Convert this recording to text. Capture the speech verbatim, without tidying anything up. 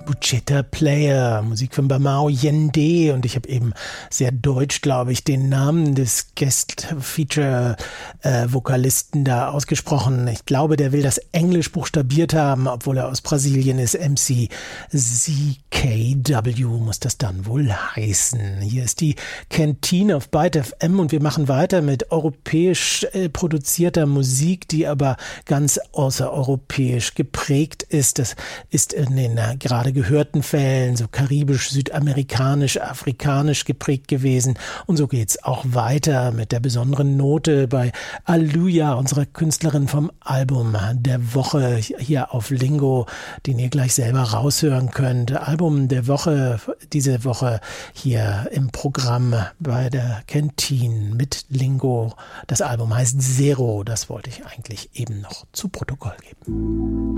Bucheta Player, Musik von Bamao Yende, und ich habe eben sehr deutsch, glaube ich, den Namen des Guest-Feature-Vokalisten da ausgesprochen. Ich glaube, der will das Englisch buchstabiert haben, obwohl er aus Brasilien ist. M C Z K W muss das dann wohl heißen. Hier ist die Kantine auf Byte F M und wir machen weiter mit europäisch äh, produzierter Musik, die aber ganz außereuropäisch geprägt ist. Das ist in den äh, gerade gehörten Fällen so karibisch, südamerikanisch, afrikanisch geprägt gewesen. Und so geht's auch weiter mit der besonderen Note bei Aluja, unserer Künstlerin vom Album der Woche hier auf Lingo, den ihr gleich selber raushören könnt. Album der Woche, diese Woche hier im Programm bei der Kantine mit Lingo. Das Album heißt Zero. Das wollte ich eigentlich eben noch zu Protokoll geben.